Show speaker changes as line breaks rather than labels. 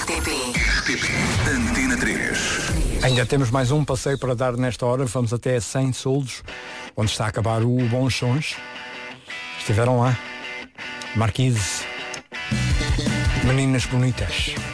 RTP Antena 3.
Ainda temos mais um passeio para dar nesta hora. Vamos até 100 Soldos, onde está a acabar o Bons Sons. Estiveram lá Marquise, Meninas Bonitas.